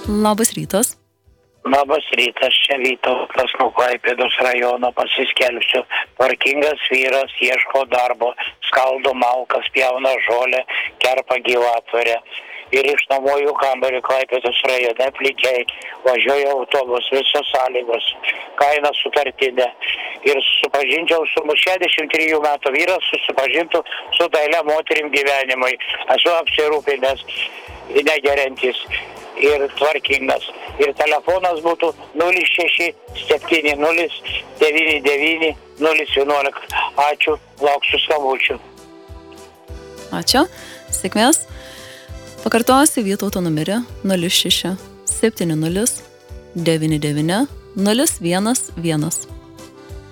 Labas rytas. Labas rytas, čia Vytautas nuo Klaipėdos rajono pasiskelbsiu. Tvarkingas vyras ieško darbo, skaldo malkas, pjauna žolę, kerpa gyvatvorę. Ir išnuomoju kambarį Klaipėdos rajone plikiai, važiuoju autobus, visos sąlygos, kaina sutartinė. Ir susipažinčiau su 63 metų vyras, susipažintų su daile moterim gyvenimui. Esu apsirūpinęs, negeriantis ir tvarkingas. Ir telefonas būtų 06 70 99 011. Ačiū, lauksiu skambučių. Ačiū, sėkmės. Pakartosiu Vytauto numerį 06 70 99 011.